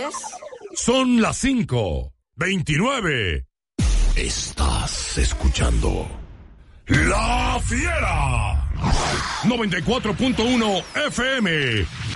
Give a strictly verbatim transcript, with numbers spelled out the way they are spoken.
es? Son las cinco veintinueve. Estás escuchando La Fiera noventa y cuatro punto uno F M